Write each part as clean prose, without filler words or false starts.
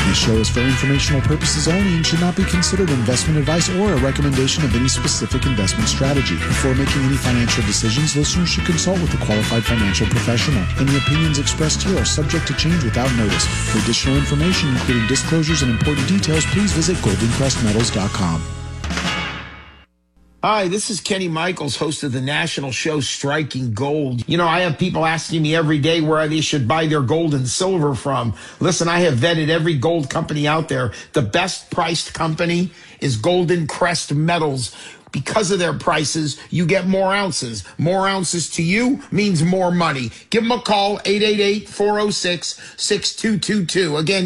This show is for informational purposes only and should not be considered investment advice or a recommendation of any specific investment strategy. Before making any financial decisions, listeners should consult with a qualified financial professional. Any opinions expressed here are subject to change without notice. For additional information, including disclosures and important details, please visit goldencrestmetals.com. Hi, this is Kenny Michaels, host of the national show Striking Gold. You know, I have people asking me every day where they should buy their gold and silver from. Listen, I have vetted every gold company out there. The best priced company is Golden Crest Metals. Because of their prices, you get more ounces. More ounces to you means more money. Give them a call, 888-406-6222. Again,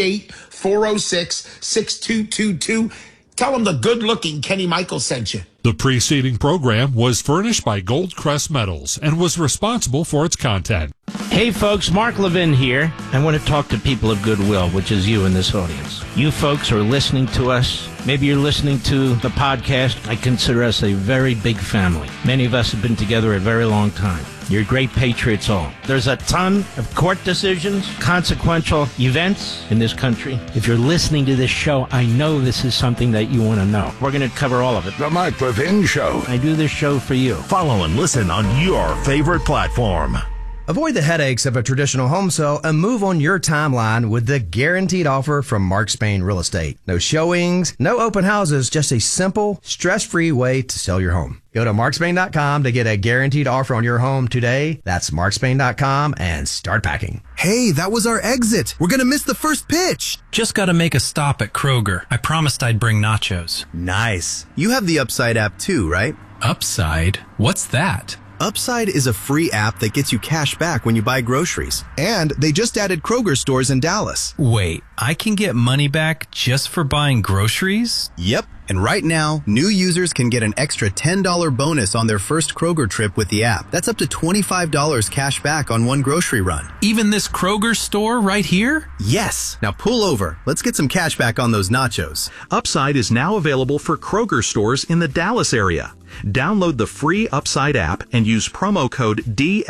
888-406-6222. Tell them the good-looking Kenny Michaels sent you. The preceding program was furnished by Gold Crest Metals and was responsible for its content. Hey folks, Mark Levin here. I want to talk to people of goodwill, which is you in this audience. You folks are listening to us. Maybe you're listening to the podcast. I consider us a very big family. Many of us have been together a very long time. You're great patriots all. There's a ton of court decisions, consequential events in this country. If you're listening to this show, I know this is something that you want to know. We're going to cover all of it. The Mark Levin Show. I do this show for you. Follow and listen on your favorite platform. Avoid the headaches of a traditional home sale and move on your timeline with the guaranteed offer from Mark Spain Real Estate. No showings, no open houses, just a simple, stress-free way to sell your home. Go to markspain.com to get a guaranteed offer on your home today. That's markspain.com and start packing. Hey, that was our exit. We're going to miss the first pitch. Just got to make a stop at Kroger. I promised I'd bring nachos. Nice. You have the Upside app too, right? Upside? What's that? Upside is a free app that gets you cash back when you buy groceries. And they just added Kroger stores in Dallas. Wait, I can get money back just for buying groceries? Yep. And right now, new users can get an extra $10 bonus on their first Kroger trip with the app. That's up to $25 cash back on one grocery run. Even this Kroger store right here? Yes. Now pull over. Let's get some cash back on those nachos. Upside is now available for Kroger stores in the Dallas area. Download the free Upside app and use promo code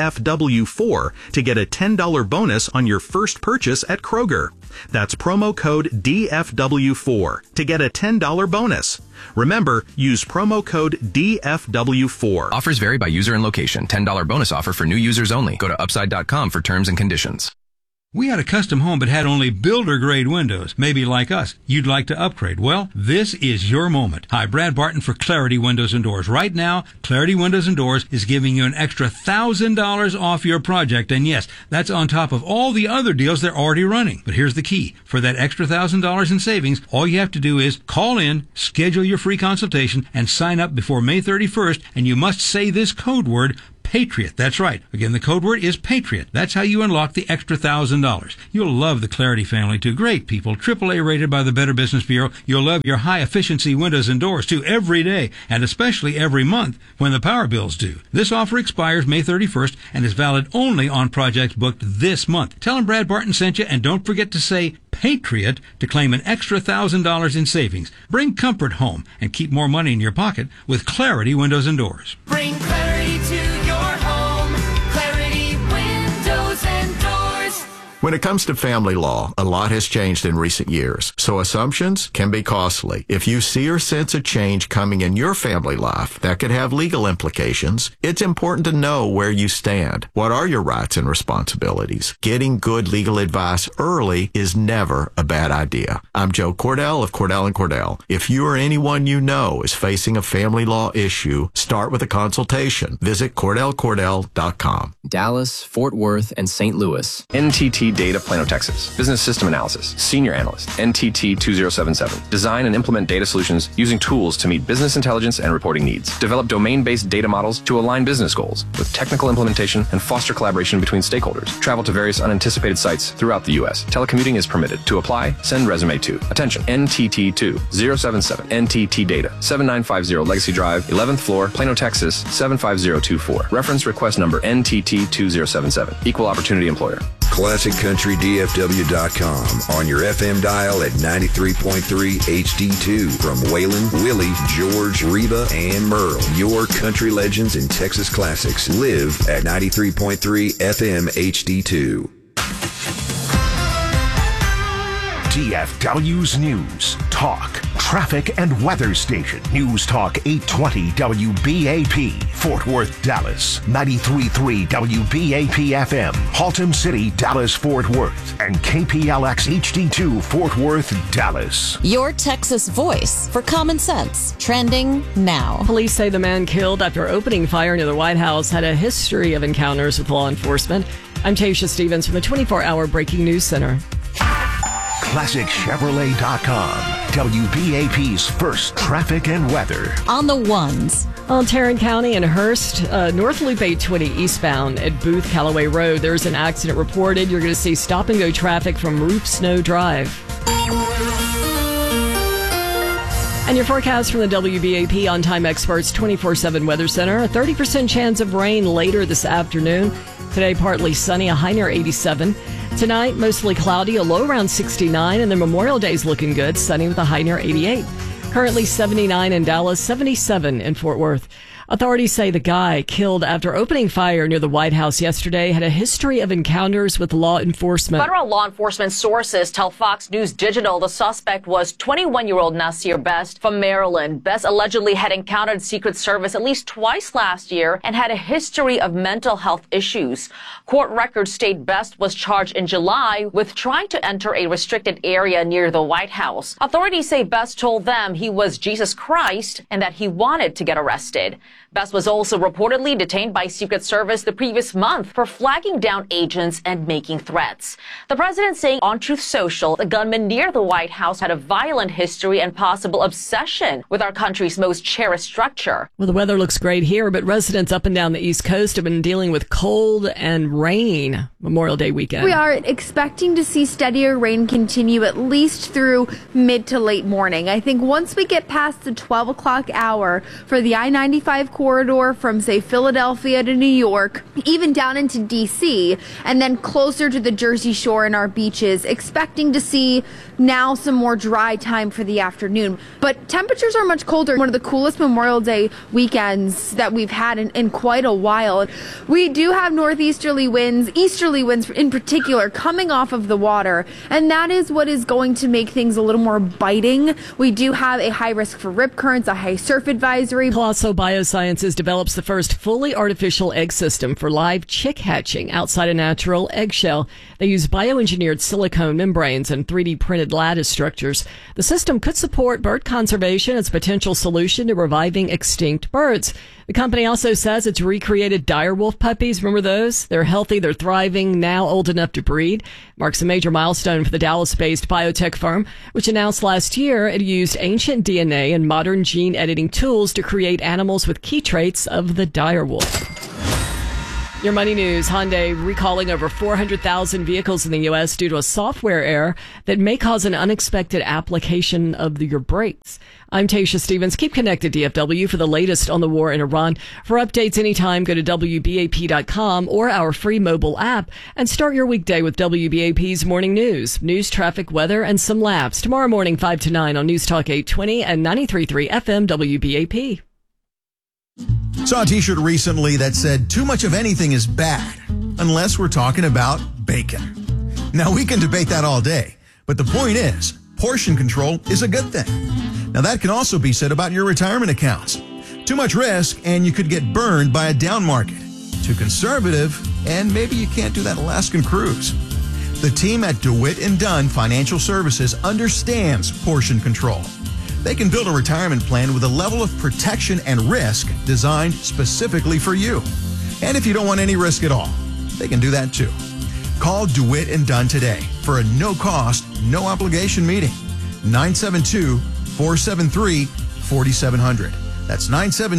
DFW4 to get a $10 bonus on your first purchase at Kroger. That's promo code DFW4 to get a $10 bonus. Remember, use promo code DFW4. Offers vary by user and location. $10 bonus offer for new users only. Go to upside.com for terms and conditions. We had a custom home but had only builder-grade windows. Maybe like us, you'd like to upgrade. Well, this is your moment. Hi, Brad Barton for Clarity Windows and Doors. Right now, Clarity Windows and Doors is giving you an extra $1,000 off your project. And yes, that's on top of all the other deals they're already running. But here's the key. For that extra $1,000 in savings, all you have to do is call in, schedule your free consultation, and sign up before May 31st. And you must say this code word, Patriot. That's right. Again, the code word is Patriot. That's how you unlock the extra $1,000. You'll love the Clarity family, too. Great people. AAA rated by the Better Business Bureau. You'll love your high-efficiency windows and doors, too, every day, and especially every month when the power bills do. This offer expires May 31st and is valid only on projects booked this month. Tell them Brad Barton sent you, and don't forget to say Patriot to claim an extra $1,000 in savings. Bring comfort home and keep more money in your pocket with Clarity Windows and Doors. Bring clarity to your home. Clarity Windows and Doors. When it comes to family law, a lot has changed in recent years, so assumptions can be costly. If you see or sense a change coming in your family life that could have legal implications, it's important to know where you stand. What are your rights and responsibilities? Getting good legal advice early is never a bad idea. I'm Joe Cordell of Cordell & Cordell. If you or anyone you know is facing a family law issue, start with a consultation. Visit CordellCordell.com. Dallas, Fort Worth, and St. Louis. NTT Data, Plano, Texas. Business System Analysis. Senior Analyst. NTT 2077. Design and implement data solutions using tools to meet business intelligence and reporting needs. Develop domain-based data models to align business goals with technical implementation and foster collaboration between stakeholders. Travel to various unanticipated sites throughout the U.S. Telecommuting is permitted. To apply, send resume to. Attention. NTT 2077. NTT Data. 7950 Legacy Drive, 11th floor, Plano, Texas 75024. Reference request number NTT 2077. Equal opportunity employer. ClassicCountryDFW.com on your FM dial at 93.3 HD2 from Waylon, Willie, George, Reba, and Merle. Your country legends and Texas classics live at 93.3 FM HD2. DFW's News, Talk, Traffic and Weather Station. News Talk 820 WBAP, Fort Worth, Dallas. 93.3 WBAP FM, Haltom City, Dallas, Fort Worth. And KPLX HD2, Fort Worth, Dallas. Your Texas voice for common sense. Trending now. Police say the man killed after opening fire near the White House had a history of encounters with law enforcement. I'm Tasha Stevens from the 24-hour Breaking News Center. ClassicChevrolet.com, WBAP's first traffic and weather. On the ones. On Tarrant County and Hearst, North Loop 820 eastbound at Booth Callaway Road, there's an accident reported. You're going to see stop-and-go traffic from Roof Snow Drive. And your forecast from the WBAP On-Time Experts 24/7 Weather Center. A 30% chance of rain later this afternoon. Today, partly sunny, a high near 87. Tonight, mostly cloudy, a low around 69. And then Memorial Day's looking good, sunny with a high near 88. Currently 79 in Dallas, 77 in Fort Worth. Authorities say the guy killed after opening fire near the White House yesterday had a history of encounters with law enforcement. Federal law enforcement sources tell Fox News Digital the suspect was 21-year-old Nasir Best from Maryland. Best allegedly had encountered Secret Service at least twice last year and had a history of mental health issues. Court records state Best was charged in July with trying to enter a restricted area near the White House. Authorities say Best told them he was Jesus Christ and that he wanted to get arrested. Best was also reportedly detained by Secret Service the previous month for flagging down agents and making threats. The president saying on Truth Social, the gunman near the White House had a violent history and possible obsession with our country's most cherished structure. Well, the weather looks great here, but residents up and down the East Coast have been dealing with cold and rain Memorial Day weekend. We are expecting to see steadier rain continue at least through mid to late morning. I think once we get past the 12 o'clock hour for the I-95 corridor from, say, Philadelphia to New York, even down into D.C., and then closer to the Jersey Shore and our beaches, expecting to see now some more dry time for the afternoon. But temperatures are much colder. One of the coolest Memorial Day weekends that we've had in quite a while. We do have northeasterly winds, easterly winds in particular, coming off of the water, and that is what is going to make things a little more biting. We do have a high risk for rip currents, a high surf advisory. Colosso Biosciences develops the first fully artificial egg system for live chick hatching outside a natural eggshell. They use bioengineered silicone membranes and 3D printed lattice structures. The system could support bird conservation as a potential solution to reviving extinct birds. The company also says it's recreated direwolf puppies. Remember those? They're healthy, they're thriving, now old enough to breed. Marks a major milestone for the Dallas-based biotech firm, which announced last year it used ancient DNA and modern gene editing tools to create animals with key traits of the direwolf. Your money news. Hyundai recalling over 400,000 vehicles in the U.S. due to a software error that may cause an unexpected application of your brakes. I'm Tasha Stevens. Keep connected, DFW, for the latest on the war in Iran. For updates anytime, go to WBAP.com or our free mobile app and start your weekday with WBAP's morning news, traffic, weather, and some laughs. Tomorrow morning, 5 to 9 on News Talk 820 and 93.3 FM WBAP. Saw a t-shirt recently that said, too much of anything is bad, unless we're talking about bacon. Now, we can debate that all day, but the point is, portion control is a good thing. Now, that can also be said about your retirement accounts. Too much risk, and you could get burned by a down market. Too conservative, and maybe you can't do that Alaskan cruise. The team at DeWitt & Dunn Financial Services understands portion control. They can build a retirement plan with a level of protection and risk designed specifically for you. And if you don't want any risk at all, they can do that too. Call DeWitt & Dunn today for a no-cost, no-obligation meeting. 972-473-4700. That's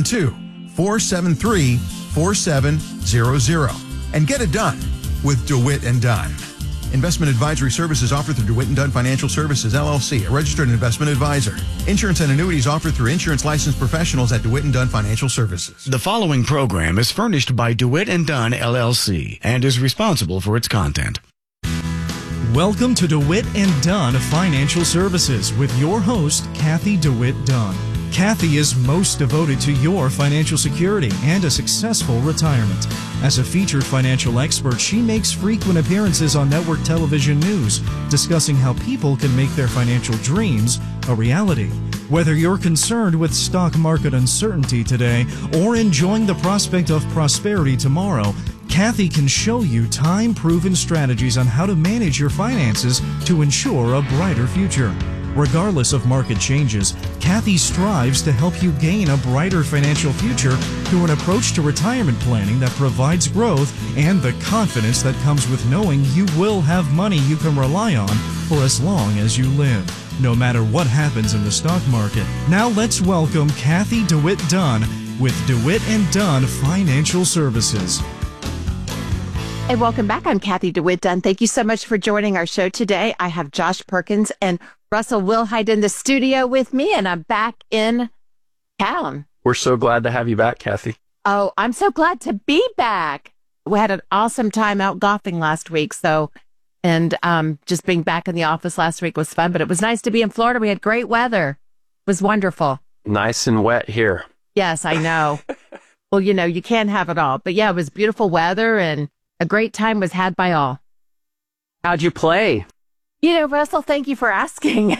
972-473-4700. And get it done with DeWitt & Dunn. Investment advisory services offered through DeWitt & Dunn Financial Services, LLC, a registered investment advisor. Insurance and annuities offered through insurance licensed professionals at DeWitt & Dunn Financial Services. The following program is furnished by DeWitt & Dunn, LLC, and is responsible for its content. Welcome to DeWitt & Dunn Financial Services with your host, Kathy DeWitt Dunn. Kathy is most devoted to your financial security and a successful retirement. As a featured financial expert, she makes frequent appearances on network television news, discussing how people can make their financial dreams a reality. Whether you're concerned with stock market uncertainty today or enjoying the prospect of prosperity tomorrow, Kathy can show you time-proven strategies on how to manage your finances to ensure a brighter future. Regardless of market changes, Kathy strives to help you gain a brighter financial future through an approach to retirement planning that provides growth and the confidence that comes with knowing you will have money you can rely on for as long as you live, no matter what happens in the stock market. Now let's welcome Kathy DeWitt Dunn with DeWitt & Dunn Financial Services. Hey, welcome back. I'm Kathy DeWitt Dunn. Thank you so much for joining our show today. I have Josh Perkins and Russell Wilhite in the studio with me, and I'm back in town. We're so glad to have you back, Kathy. Oh, I'm so glad to be back. We had an awesome time out golfing last week, and just being back in the office last week was fun, but it was nice to be in Florida. We had great weather. It was wonderful. Nice and wet here. Yes, I know. Well, you can't have it all, but yeah, it was beautiful weather and a great time was had by all. How'd you play? Russell, thank you for asking.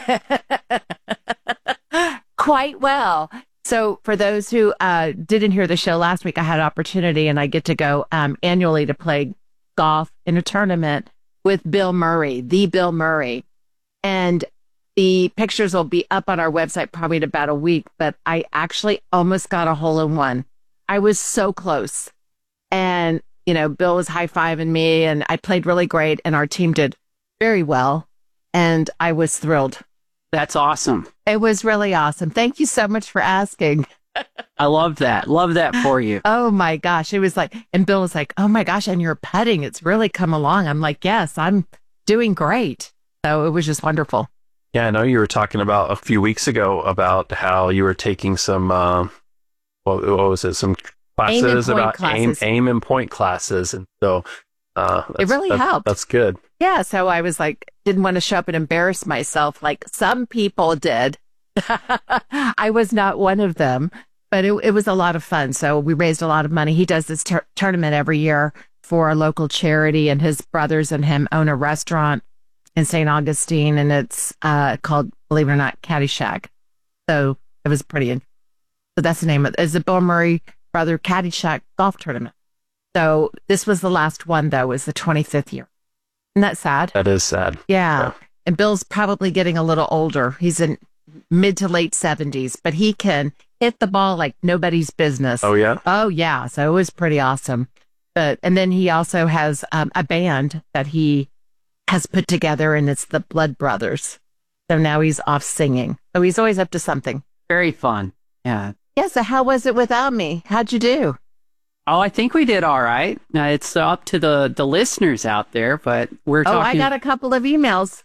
Quite well. So for those who didn't hear the show last week, I had an opportunity and I get to go annually to play golf in a tournament with Bill Murray, the Bill Murray. And the pictures will be up on our website probably in about a week, but I actually almost got a hole-in-one. I was so close. And Bill was high-fiving me, and I played really great, and our team did very well, and I was thrilled. That's awesome. It was really awesome. Thank you so much for asking. I love that. Love that for you. Oh, my gosh. It was like, and Bill was like, oh, my gosh, and you're putting. It's really come along. I'm like, yes, I'm doing great. So it was just wonderful. Yeah, I know you were talking about a few weeks ago about how you were taking some, what was it, some classes about aim and point classes, and so it really helped. That's good. Yeah, so I was like, didn't want to show up and embarrass myself like some people did. I was not one of them, but it was a lot of fun. So we raised a lot of money. He does this tournament every year for a local charity, and his brothers and him own a restaurant in St. Augustine, and it's called, believe it or not, Caddyshack. So it was pretty. So that's the name of it. It's the Bill Murray Brother Caddyshack Golf Tournament. So this was the last one, though. It was the 25th year. Isn't that sad? That is sad. Yeah. And Bill's probably getting a little older. He's in mid to late 70s, but he can hit the ball like nobody's business. Oh, yeah? Oh, yeah. So it was pretty awesome. And then he also has a band that he has put together, and it's the Blood Brothers. So now he's off singing. So he's always up to something. Very fun. Yeah. Yeah, so how was it without me? How'd you do? Oh, I think we did all right. It's up to the listeners out there, but we're talking... Oh, I got a couple of emails.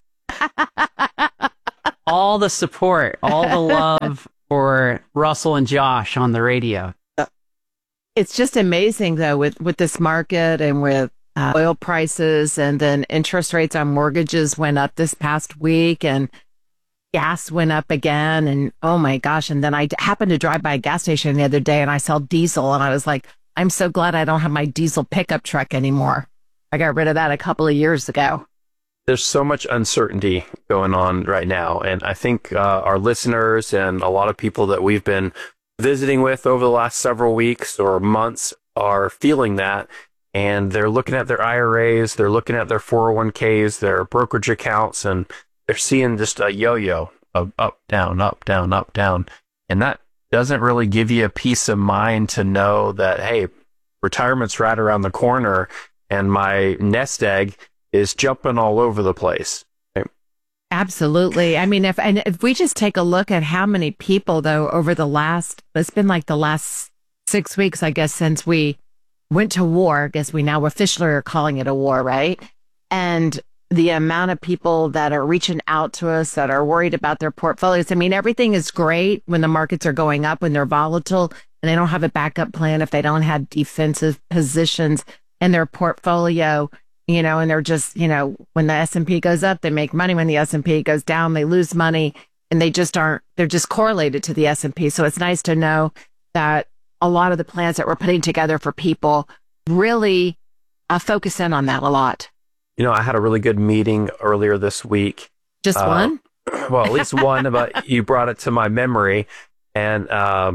all the support, all the love for Russell and Josh on the radio. It's just amazing, though, with this market and with oil prices, and then interest rates on mortgages went up this past week, and gas went up again, and oh my gosh. And then I happened to drive by a gas station the other day, and I saw diesel, and I was like, I'm so glad I don't have my diesel pickup truck anymore. I got rid of that a couple of years ago. There's so much uncertainty going on right now, and I think our listeners and a lot of people that we've been visiting with over the last several weeks or months are feeling that, and they're looking at their IRAs, they're looking at their 401ks, their brokerage accounts, and they're seeing just a yo-yo of up, down, up, down, up, down. And that doesn't really give you a peace of mind to know that, hey, retirement's right around the corner and my nest egg is jumping all over the place. Right? Absolutely. I mean, if we just take a look at how many people, though, over it's been like the last 6 weeks, I guess, since we went to war. I guess we now officially are calling it a war, right? And the amount of people that are reaching out to us that are worried about their portfolios. I mean, everything is great when the markets are going up, when they're volatile, and they don't have a backup plan if they don't have defensive positions in their portfolio, and they're just, when the S&P goes up, they make money. When the S&P goes down, they lose money. and they're just correlated to the S&P. So it's nice to know that a lot of the plans that we're putting together for people really focus in on that a lot. You know, I had a really good meeting earlier this week. Just one? Well, at least one, but you brought it to my memory. And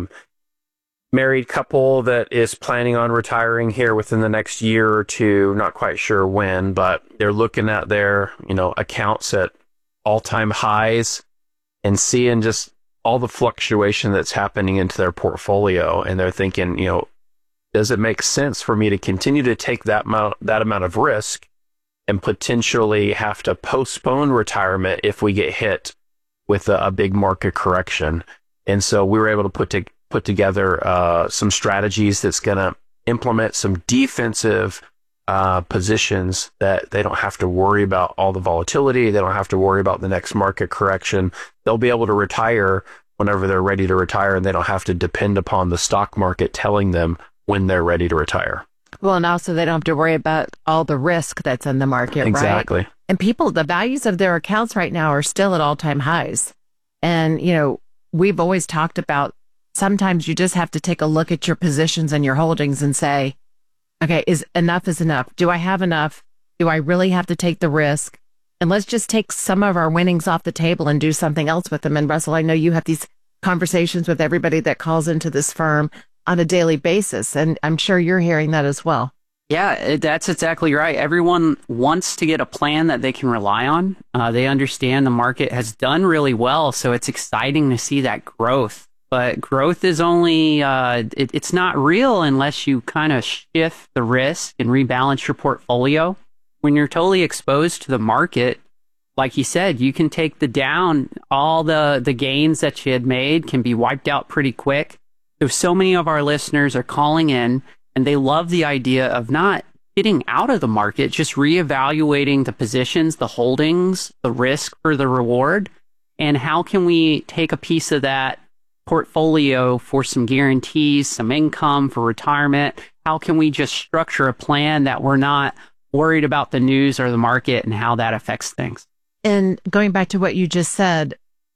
married couple that is planning on retiring here within the next year or two, not quite sure when, but they're looking at their, accounts at all-time highs and seeing just all the fluctuation that's happening into their portfolio. And they're thinking, does it make sense for me to continue to take that amount of risk and potentially have to postpone retirement if we get hit with a big market correction? And so we were able to put together some strategies that's going to implement some defensive positions that they don't have to worry about all the volatility. They don't have to worry about the next market correction. They'll be able to retire whenever they're ready to retire, and they don't have to depend upon the stock market telling them when they're ready to retire. Well, and also they don't have to worry about all the risk that's in the market, Exactly. right? And the values of their accounts right now are still at all-time highs. And, we've always talked about sometimes you just have to take a look at your positions and your holdings and say, okay, enough is enough? Do I have enough? Do I really have to take the risk? And let's just take some of our winnings off the table and do something else with them. And Russell, I know you have these conversations with everybody that calls into this firm on a daily basis, and I'm sure you're hearing that as well. Yeah, that's exactly right. Everyone wants to get a plan that they can rely on. They understand the market has done really well, so it's exciting to see that growth. But growth is only, it's not real unless you kind of shift the risk and rebalance your portfolio. When you're totally exposed to the market, like you said, you can take the down. All the gains that you had made can be wiped out pretty quick. So many of our listeners are calling in, and they love the idea of not getting out of the market, just reevaluating the positions, the holdings, the risk for the reward, and how can we take a piece of that portfolio for some guarantees, some income for retirement? How can we just structure a plan that we're not worried about the news or the market and how that affects things? And going back to what you just said,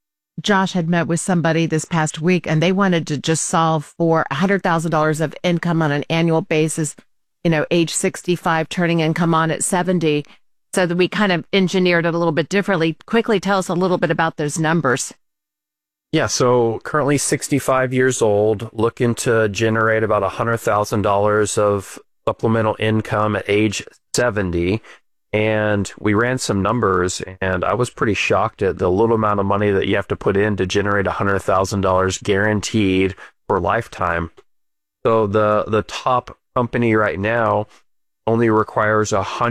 Josh had met with somebody this past week, and they wanted to just solve for $100,000 of income on an annual basis, age 65, turning income on at 70, so that we kind of engineered it a little bit differently. Quickly tell us a little bit about those numbers. Yeah, so currently 65 years old, looking to generate about $100,000 of supplemental income at age 70. And we ran some numbers, and I was pretty shocked at the little amount of money that you have to put in to generate $100,000 guaranteed for lifetime. So the top company right now only requires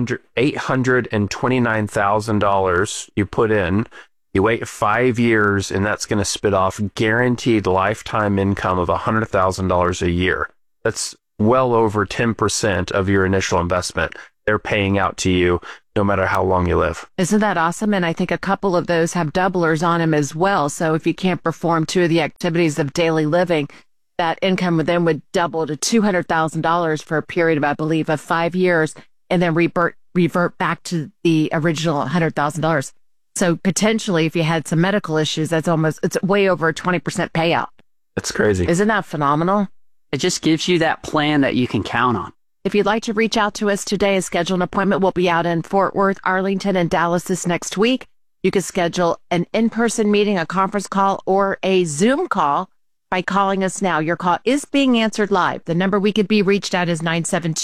$829,000 you put in. You wait 5 years, and that's going to spit off guaranteed lifetime income of $100,000 a year. That's well over 10% of your initial investment. They're paying out to you no matter how long you live. Isn't that awesome? And I think a couple of those have doublers on them as well. So if you can't perform two of the activities of daily living, that income then would double to $200,000 for a period of, I believe, of 5 years, and then revert back to the original $100,000. So potentially, if you had some medical issues, it's way over a 20% payout. That's crazy. Isn't that phenomenal? It just gives you that plan that you can count on. If you'd like to reach out to us today and schedule an appointment, we'll be out in Fort Worth, Arlington, and Dallas this next week. You can schedule an in-person meeting, a conference call, or a Zoom call by calling us now. Your call is being answered live. The number we could be reached at is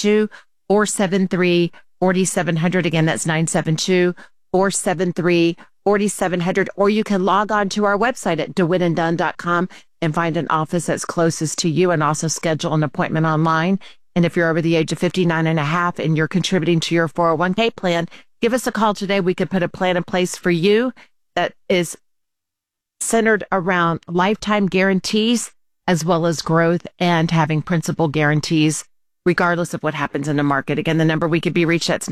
972-473-4700. Again, that's 972-473-4700. Or you can log on to our website at DeWittandDunn.com and find an office that's closest to you, and also schedule an appointment online. And if you're over the age of 59 and a half and you're contributing to your 401k plan, give us a call today. We could put a plan in place for you that is centered around lifetime guarantees, as well as growth and having principal guarantees, regardless of what happens in the market. Again, the number we could be reached at is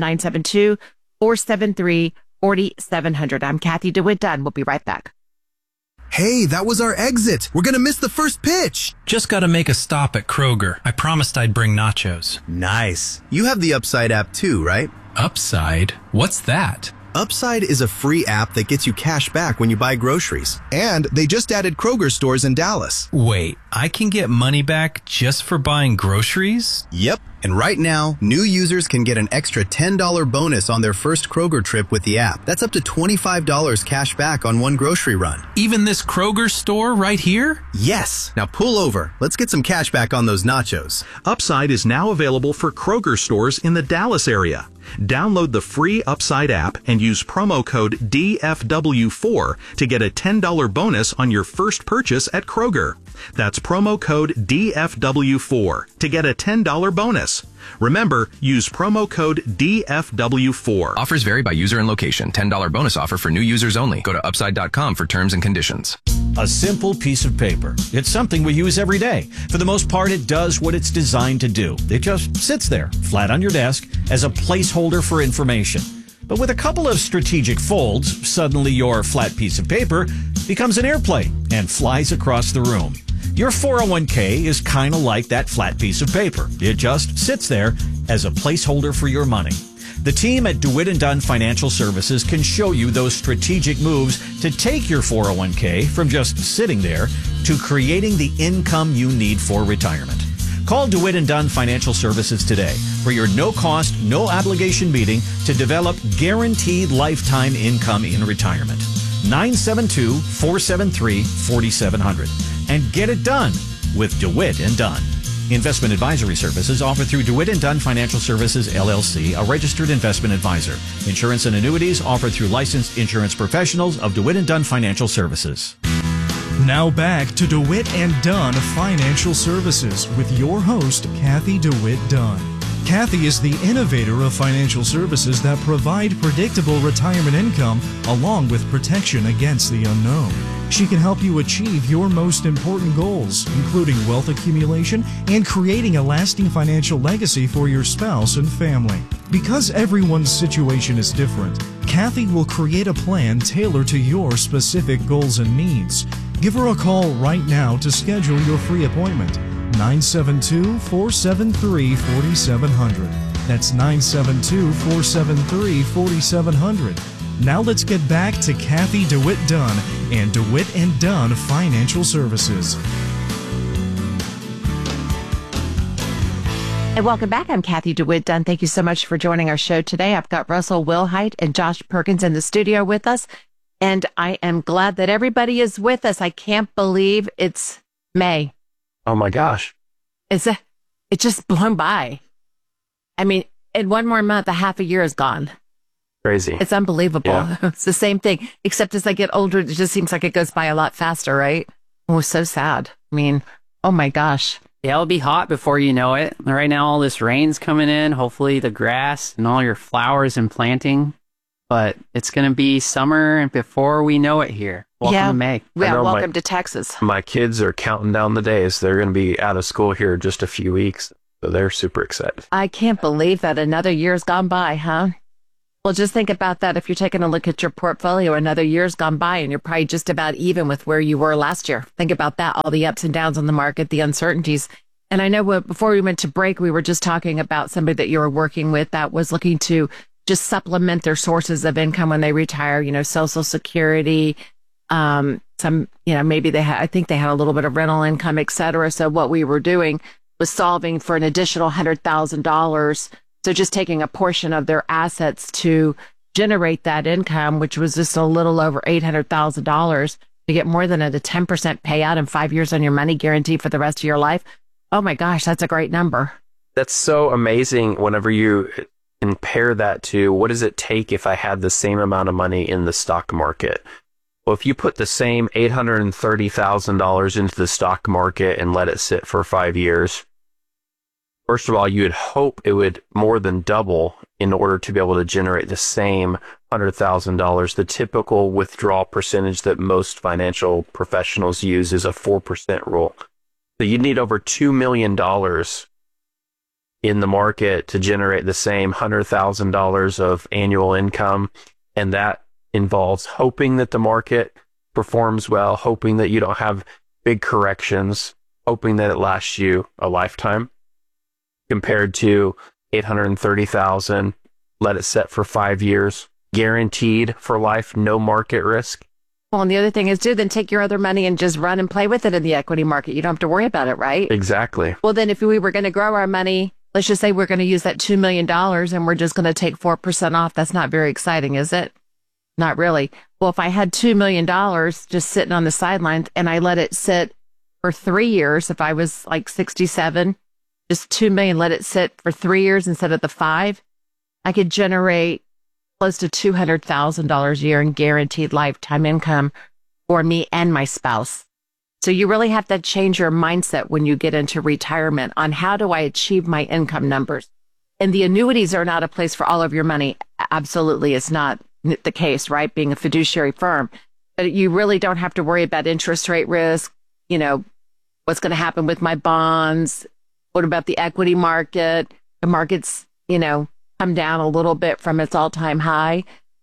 972-473-4700. I'm Kathy DeWitt Dunn. We'll be right back. Hey, that was our exit. We're going to miss the first pitch. Just got to make a stop at Kroger. I promised I'd bring nachos. Nice. You have the Upside app too, right? Upside? What's that? Upside is a free app that gets you cash back when you buy groceries. And they just added Kroger stores in Dallas. Wait, I can get money back just for buying groceries? Yep. And right now, new users can get an extra $10 bonus on their first Kroger trip with the app. That's up to $25 cash back on one grocery run. Even this Kroger store right here? Yes. Now pull over. Let's get some cash back on those nachos. Upside is now available for Kroger stores in the Dallas area. Download the free Upside app and use promo code DFW4 to get a $10 bonus on your first purchase at Kroger. That's promo code DFW4 to get a $10 bonus. Remember, use promo code DFW4. Offers vary by user and location. $10 bonus offer for new users only. Go to upside.com for terms and conditions. A simple piece of paper. It's something we use every day. For the most part, it does what it's designed to do. It just sits there, flat on your desk, as a placeholder for information. But with a couple of strategic folds, suddenly your flat piece of paper becomes an airplane and flies across the room. Your 401k is kind of like that flat piece of paper. It just sits there as a placeholder for your money. The team at DeWitt & Dunn Financial Services can show you those strategic moves to take your 401k from just sitting there to creating the income you need for retirement. Call DeWitt & Dunn Financial Services today for your no-cost, no-obligation meeting to develop guaranteed lifetime income in retirement. 972-473-4700. And get it done with DeWitt & Dunn. Investment advisory services offered through DeWitt & Dunn Financial Services, LLC, a registered investment advisor. Insurance and annuities offered through licensed insurance professionals of DeWitt & Dunn Financial Services. Now back to DeWitt & Dunn Financial Services with your host, Kathy DeWitt Dunn. Kathy is the innovator of financial services that provide predictable retirement income along with protection against the unknown. She can help you achieve your most important goals, including wealth accumulation and creating a lasting financial legacy for your spouse and family. Because everyone's situation is different, Kathy will create a plan tailored to your specific goals and needs. Give her a call right now to schedule your free appointment. 972-473-4700. That's 972-473-4700. Now let's get back to Kathy DeWitt Dunn and DeWitt & Dunn Financial Services. And welcome back. I'm Kathy DeWitt Dunn. Thank you so much for joining our show today. I've got Russell Wilhite and Josh Perkins in the studio with us, and I am glad that everybody is with us. I can't believe it's May. Oh my gosh. It's just blown by. I mean, in one more month, a half a year is gone. Crazy. It's unbelievable. Yeah. It's the same thing, except as I get older, it just seems like it goes by a lot faster, right? Oh, so sad. I mean, oh my gosh. Yeah, it'll be hot before you know it. Right now, all this rain's coming in. Hopefully, the grass and all your flowers and planting. But it's going to be summer and before we know it here. Welcome to May. Yeah, welcome to Texas. My kids are counting down the days. They're going to be out of school here in just a few weeks. So they're super excited. I can't believe that another year's gone by, huh? Well, just think about that. If you're taking a look at your portfolio, another year's gone by and you're probably just about even with where you were last year. Think about that, all the ups and downs on the market, the uncertainties. And I know before we went to break, we were just talking about somebody that you were working with that was looking to just supplement their sources of income when they retire, you know, Social Security, some, you know, maybe I think they had a little bit of rental income, et cetera. So what we were doing was solving for an additional $100,000. So just taking a portion of their assets to generate that income, which was just a little over $800,000 to get more than a 10% payout in 5 years on your money guarantee for the rest of your life. Oh my gosh, that's a great number. That's so amazing whenever you compare that to what does it take if I had the same amount of money in the stock market? Well, if you put the same $830,000 into the stock market and let it sit for 5 years, first of all, you would hope it would more than double in order to be able to generate the same $100,000. The typical withdrawal percentage that most financial professionals use is a 4% rule. So you'd need over $2 million in the market to generate the same $100,000 of annual income. And that involves hoping that the market performs well, hoping that you don't have big corrections, hoping that it lasts you a lifetime, compared to $830,000, let it set for 5 years. guaranteed for life, no market risk. Well, and the other thing is, then take your other money and just run and play with it in the equity market. You don't have to worry about it, right? Exactly. Well, then if we were going to grow our money, let's just say we're going to use that $2 million and we're just going to take 4% off. That's not very exciting, is it? Not really. Well, if I had $2 million just sitting on the sidelines and I let it sit for 3 years, if I was like 67, just $2 million, let it sit for 3 years instead of the 5, I could generate close to $200,000 a year in guaranteed lifetime income for me and my spouse. So you really have to change your mindset when you get into retirement on how do I achieve my income numbers. And the annuities are not a place for all of your money. Absolutely, it's not the case, right? Being a fiduciary firm. But you really don't have to worry about interest rate risk, what's going to happen with my bonds. What about the equity market? The market's, come down a little bit from its all-time high.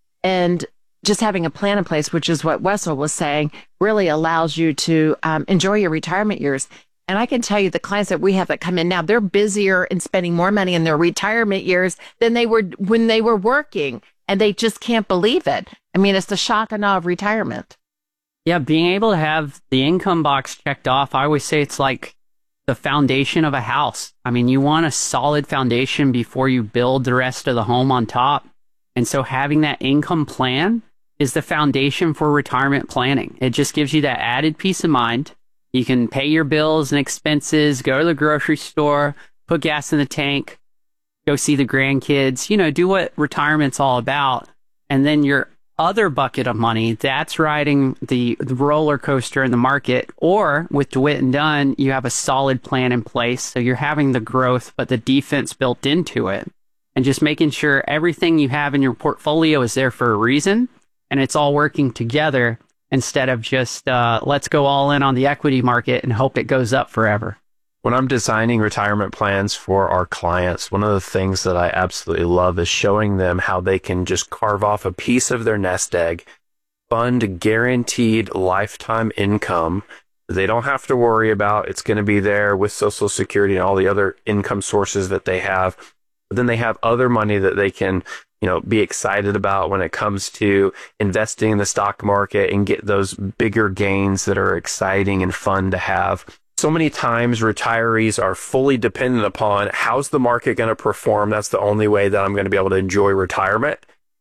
And just having a plan in place, which is what Wessel was saying, really allows you to enjoy your retirement years. And I can tell you the clients that we have that come in now, they're busier and spending more money in their retirement years than they were when they were working. And they just can't believe it. I mean, it's the shock and awe of retirement. Yeah, being able to have the income box checked off, I always say it's like the foundation of a house. I mean, you want a solid foundation before you build the rest of the home on top. And so having that income plan is the foundation for retirement planning. It just gives you that added peace of mind. You can pay your bills and expenses, go to the grocery store, put gas in the tank, go see the grandkids, do what retirement's all about. And then your other bucket of money, that's riding the roller coaster in the market. Or with DeWitt and Dunn, you have a solid plan in place. So you're having the growth, but the defense built into it. And just making sure everything you have in your portfolio is there for a reason. And it's all working together instead of just let's go all in on the equity market and hope it goes up forever. When I'm designing retirement plans for our clients, one of the things that I absolutely love is showing them how they can just carve off a piece of their nest egg, fund guaranteed lifetime income. They don't have to worry about it's going to be there with Social Security and all the other income sources that they have. But then they have other money that they can, be excited about when it comes to investing in the stock market and get those bigger gains that are exciting and fun to have. So many times retirees are fully dependent upon how's the market going to perform. That's the only way that I'm going to be able to enjoy retirement.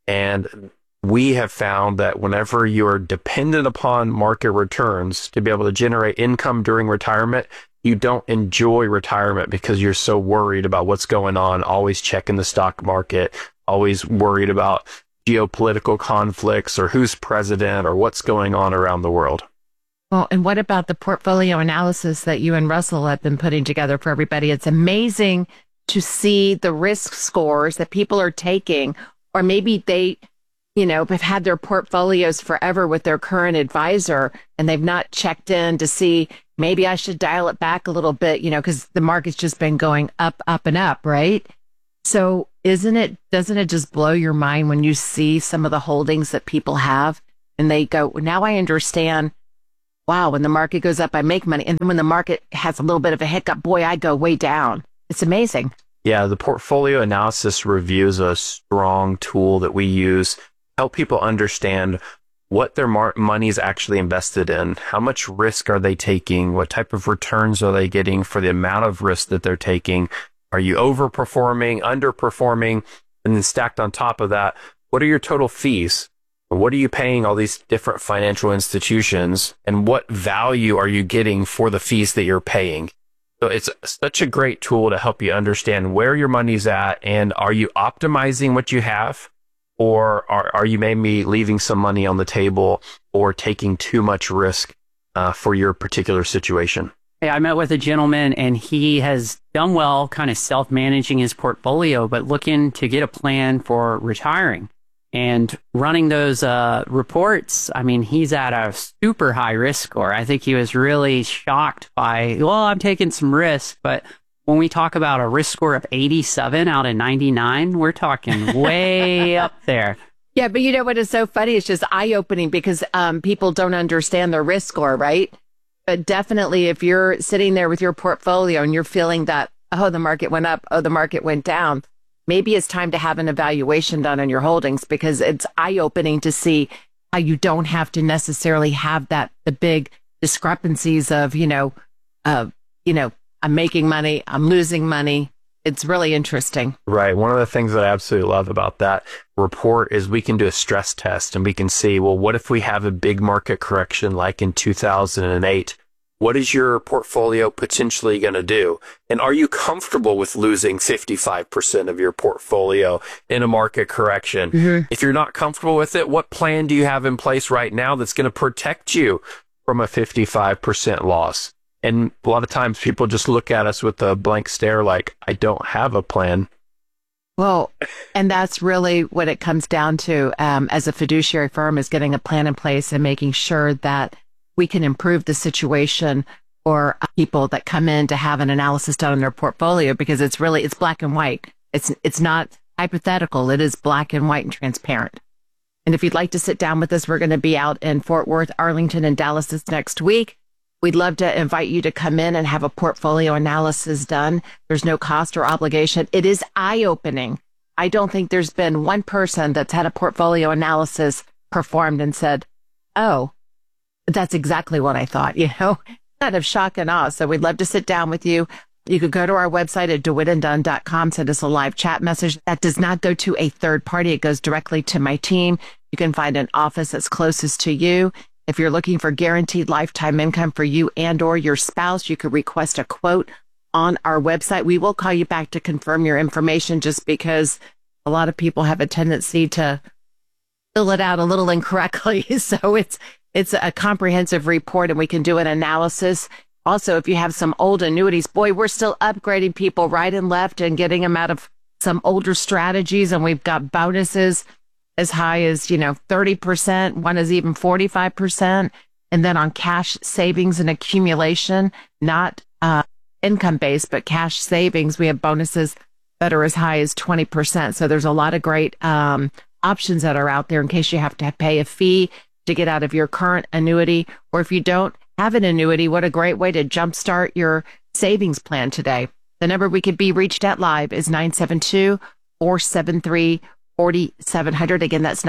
And we have found that whenever you're dependent upon market returns to be able to generate income during retirement, you don't enjoy retirement because you're so worried about what's going on, always checking the stock market, always worried about geopolitical conflicts or who's president or what's going on around the world. Well, and what about the portfolio analysis that you and Russell have been putting together for everybody? It's amazing to see the risk scores that people are taking, or maybe they, have had their portfolios forever with their current advisor and they've not checked in to see maybe I should dial it back a little bit, because the market's just been going up, up and up, right? So doesn't it just blow your mind when you see some of the holdings that people have and they go, now I understand. Wow, when the market goes up, I make money. And then when the market has a little bit of a hiccup, boy, I go way down. It's amazing. Yeah, the portfolio analysis review is a strong tool that we use to help people understand what their money is actually invested in. How much risk are they taking? What type of returns are they getting for the amount of risk that they're taking? Are you overperforming, underperforming? And then stacked on top of that, what are your total fees? What are you paying all these different financial institutions, and what value are you getting for the fees that you're paying? So it's such a great tool to help you understand where your money's at, and are you optimizing what you have, or are you maybe leaving some money on the table or taking too much risk for your particular situation? Hey, I met with a gentleman and he has done well kind of self-managing his portfolio, but looking to get a plan for retiring. And running those reports, I mean, he's at a super high risk score. I think he was really shocked by, I'm taking some risk. But when we talk about a risk score of 87 out of 99, we're talking way up there. Yeah, but you know what is so funny? It's just eye-opening because people don't understand their risk score, right? But definitely if you're sitting there with your portfolio and you're feeling that, the market went up, the market went down, maybe it's time to have an evaluation done on your holdings, because it's eye-opening to see how you don't have to necessarily have the big discrepancies of, I'm making money, I'm losing money. It's really interesting. Right. One of the things that I absolutely love about that report is we can do a stress test and we can see, well, what if we have a big market correction like in 2008? What is your portfolio potentially going to do? And are you comfortable with losing 55% of your portfolio in a market correction? Mm-hmm. If you're not comfortable with it, what plan do you have in place right now that's going to protect you from a 55% loss? And a lot of times people just look at us with a blank stare like, I don't have a plan. Well, and that's really what it comes down to as a fiduciary firm, is getting a plan in place and making sure that we can improve the situation for people that come in to have an analysis done on their portfolio, because it's black and white. It's not hypothetical. It is black and white and transparent. And if you'd like to sit down with us, we're going to be out in Fort Worth, Arlington, and Dallas this next week. We'd love to invite you to come in and have a portfolio analysis done. There's no cost or obligation. It is eye-opening. I don't think there's been one person that's had a portfolio analysis performed and said, oh, that's exactly what I thought, kind of shock and awe. So we'd love to sit down with you. You could go to our website at DeWittandDunn.com, send us a live chat message. That does not go to a third party. It goes directly to my team. You can find an office that's closest to you. If you're looking for guaranteed lifetime income for you and or your spouse, you could request a quote on our website. We will call you back to confirm your information, just because a lot of people have a tendency to fill it out a little incorrectly. So it's a comprehensive report, and we can do an analysis. Also, if you have some old annuities, boy, we're still upgrading people right and left and getting them out of some older strategies. And we've got bonuses as high as, 30%. One is even 45%. And then on cash savings and accumulation, not income-based, but cash savings, we have bonuses that are as high as 20%. So there's a lot of great options that are out there in case you have to pay a fee to get out of your current annuity. Or if you don't have an annuity, what a great way to jumpstart your savings plan today. The number we could be reached at live is 972-473-4700. Again, that's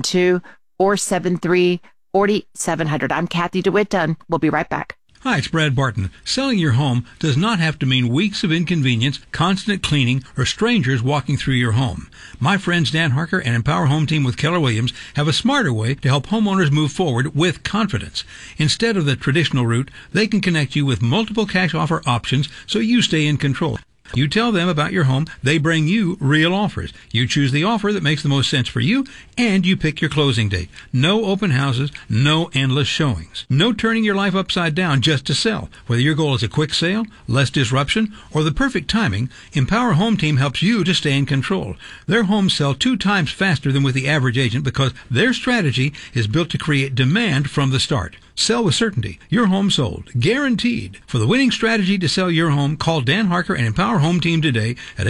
972-473-4700. I'm Kathy DeWitt Dunn. We'll be right back. Hi, it's Brad Barton. Selling your home does not have to mean weeks of inconvenience, constant cleaning, or strangers walking through your home. My friends Dan Harker and Empower Home Team with Keller Williams have a smarter way to help homeowners move forward with confidence. Instead of the traditional route, they can connect you with multiple cash offer options so you stay in control. You tell them about your home, they bring you real offers. You choose the offer that makes the most sense for you, and you pick your closing date. No open houses, no endless showings. No turning your life upside down just to sell. Whether your goal is a quick sale, less disruption, or the perfect timing, Empower Home Team helps you to stay in control. Their homes sell 2 times faster than with the average agent because their strategy is built to create demand from the start. Sell with certainty. Your home sold. Guaranteed. For the winning strategy to sell your home, call Dan Harker and Empower Home Team today at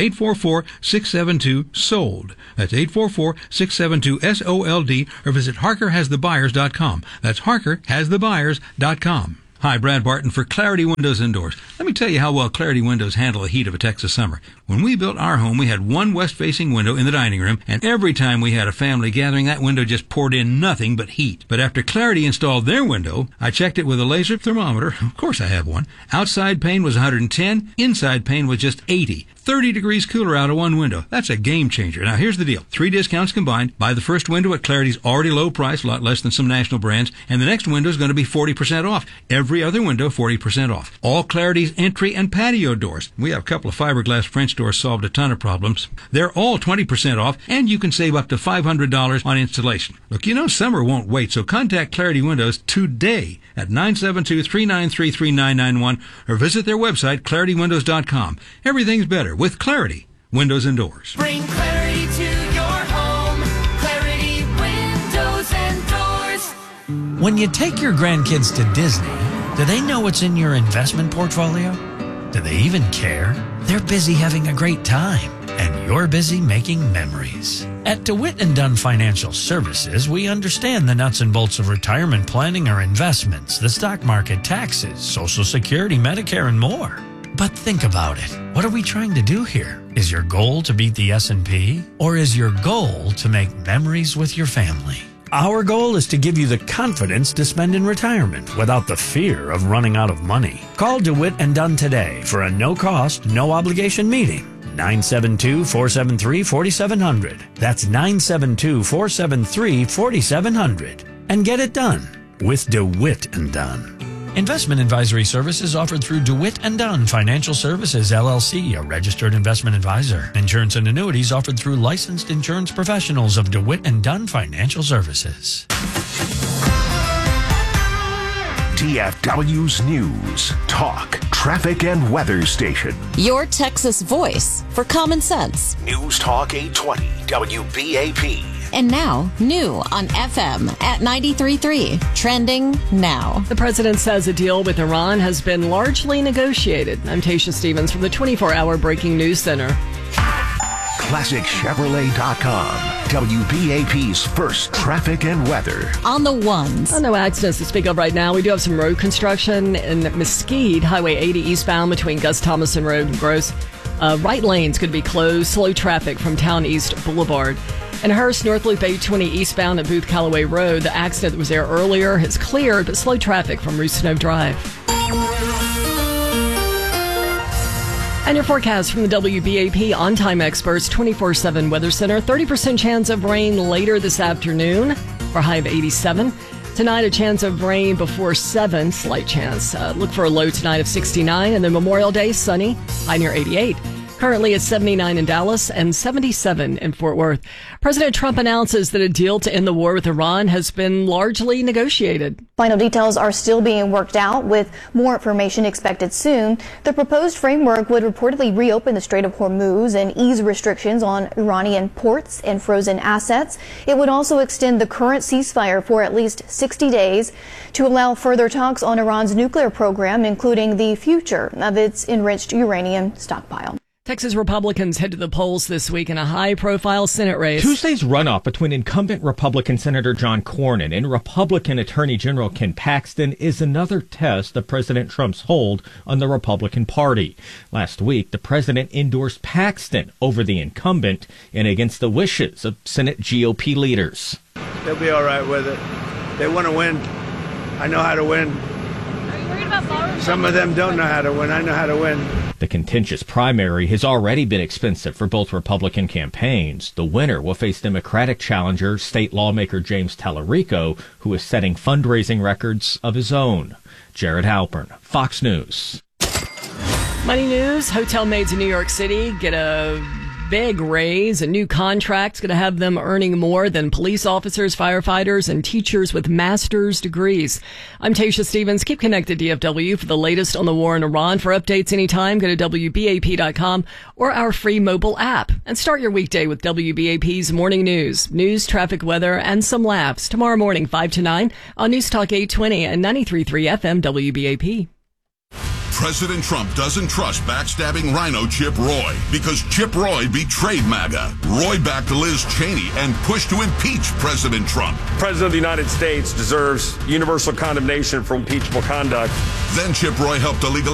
844-672-SOLD. That's 844-672-SOLD, or visit HarkerHasTheBuyers.com. That's HarkerHasTheBuyers.com. Hi, Brad Barton for Clarity Windows and Doors. Let me tell you how well Clarity Windows handle the heat of a Texas summer. When we built our home, we had one west-facing window in the dining room, and every time we had a family gathering, that window just poured in nothing but heat. But after Clarity installed their window, I checked it with a laser thermometer. Of course I have one. Outside pane was 110, inside pane was just 80. 30 degrees cooler out of one window. That's a game changer. Now, here's the deal. 3 discounts combined. Buy the first window at Clarity's already low price, a lot less than some national brands, and the next window is going to be 40% off. Every other window, 40% off. All Clarity's entry and patio doors. We have a couple of fiberglass French doors, solved a ton of problems. They're all 20% off, and you can save up to $500 on installation. Look, summer won't wait, so contact Clarity Windows today at 972-393-3991 or visit their website, ClarityWindows.com. Everything's better with Clarity Windows and Doors. Bring clarity to your home. Clarity Windows and Doors. When you take your grandkids to Disney, do they know what's in your investment portfolio? Do they even care? They're busy having a great time, and you're busy making memories. At DeWitt & Dunn Financial Services, we understand the nuts and bolts of retirement planning or investments, the stock market, taxes, Social Security, Medicare, and more. But think about it. What are we trying to do here? Is your goal to beat the S&P? Or is your goal to make memories with your family? Our goal is to give you the confidence to spend in retirement without the fear of running out of money. Call DeWitt & Dunn today for a no-cost, no-obligation meeting. 972-473-4700. That's 972-473-4700. And get it done with DeWitt & Dunn. Investment advisory services offered through DeWitt & Dunn Financial Services, LLC, a registered investment advisor. Insurance and annuities offered through licensed insurance professionals of DeWitt & Dunn Financial Services. DFW's News, Talk, Traffic, and Weather Station. Your Texas voice for common sense. News Talk 820 WBAP. And now, new on FM at 93.3. Trending now. The president says a deal with Iran has been largely negotiated. I'm Tasha Stevens from the 24-hour Breaking News Center. ClassicChevrolet.com. WBAP's first traffic and weather. On the ones. No accidents to speak of right now. We do have some road construction in Mesquite, Highway 80 eastbound between Gus Thomason Road and Gross. Right lanes could be closed. Slow traffic from Town East Boulevard. And Hearst, North Loop 820 eastbound at Booth Callaway Road. The accident that was there earlier has cleared, but slow traffic from Rusino Drive. And your forecast from the WBAP On-Time Experts 24/7 Weather Center. 30% chance of rain later this afternoon for a high of 87. Tonight, a chance of rain before 7, slight chance. Look for a low tonight of 69. And then Memorial Day, sunny, high near 88. Currently it's 79 in Dallas and 77 in Fort Worth. President Trump announces that a deal to end the war with Iran has been largely negotiated. Final details are still being worked out, with more information expected soon. The proposed framework would reportedly reopen the Strait of Hormuz and ease restrictions on Iranian ports and frozen assets. It would also extend the current ceasefire for at least 60 days to allow further talks on Iran's nuclear program, including the future of its enriched uranium stockpile. Texas Republicans head to the polls this week in a high-profile Senate race. Tuesday's runoff between incumbent Republican Senator John Cornyn and Republican Attorney General Ken Paxton is another test of President Trump's hold on the Republican Party. Last week, the president endorsed Paxton over the incumbent and against the wishes of Senate GOP leaders. They'll be all right with it. They want to win. I know how to win. Some of them don't know how to win. I know how to win. The contentious primary has already been expensive for both Republican campaigns. The winner will face Democratic challenger, state lawmaker James Tallarico, who is setting fundraising records of his own. Jared Halpern, Fox News. Money news, hotel maids in New York City get a big raise. A new contract's going to have them earning more than police officers, firefighters, and teachers with master's degrees. I'm Tasha Stevens. Keep connected, DFW, for the latest on the war in Iran. For updates anytime, go to WBAP.com or our free mobile app. And start your weekday with WBAP's Morning News. News, traffic, weather, and some laughs. Tomorrow morning, 5 to 9 on News Talk 820 and 93.3 FM WBAP. President Trump doesn't trust backstabbing rhino Chip Roy because Chip Roy betrayed MAGA. Roy backed Liz Cheney and pushed to impeach President Trump. President of the United States deserves universal condemnation for impeachable conduct. Then Chip Roy helped illegal